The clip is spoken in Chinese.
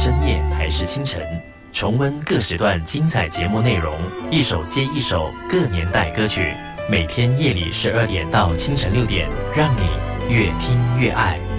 深夜还是清晨，重温各时段精彩节目内容，一首接一首各年代歌曲，每天夜里12点到清晨6点，让你越听越爱。